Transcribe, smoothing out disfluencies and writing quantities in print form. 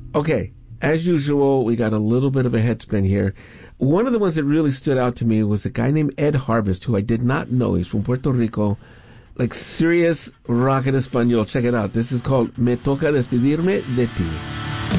Okay, as usual, we got a little bit of a head spin here. One of the ones that really stood out to me was a guy named Ed Harvest, who I did not know. He's from Puerto Rico. Like serious rock en español. Check it out. This is called Me Toca Despedirme de Ti.